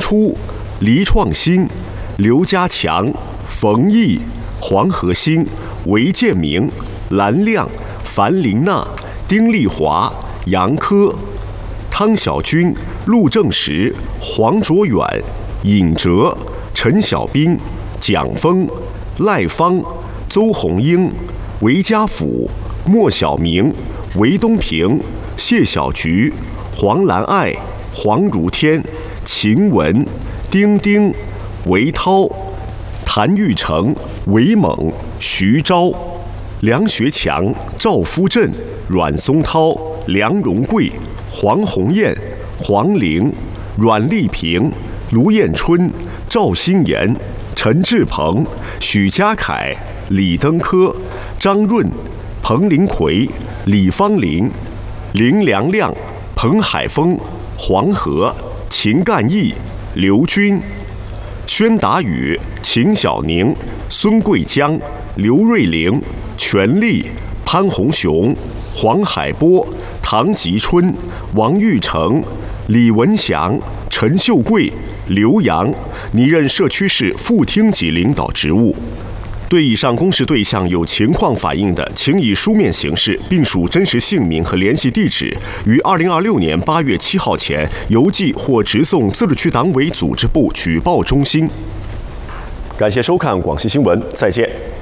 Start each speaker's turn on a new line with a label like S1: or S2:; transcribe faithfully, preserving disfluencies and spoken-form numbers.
S1: 初、黎创新、刘家强、冯毅、黄河兴、韦建明、蓝亮、樊玲娜、丁丽华、杨科、汤小军、陆正实、黄卓远、尹哲、陈小兵、蒋峰、赖芳、邹红英、韦家甫、莫小明、韦东平、谢小菊、黄兰爱、黄如天、秦文、丁丁、韦涛、谭玉成、韦猛、徐钊、梁学强、赵夫振、阮松涛、梁荣贵、黄红艳、黄玲、阮丽萍、卢彦春、赵新言、陈志鹏、许家凯、李登科、张润、彭林奎、李芳林、林良亮、彭海峰、黄河、秦干义、刘军、宣达宇、秦小宁、孙桂江、刘瑞玲、全力、潘宏雄、黄海波、唐吉春、王玉成、李文祥、陈秀贵、刘洋拟任社区市副厅级领导职务。对以上公示对象有情况反映的，请以书面形式并署真实姓名和联系地址，于二零二六年八月七号前邮寄或直送自治区党委组织部举报中心。感谢收看广西新闻，再见。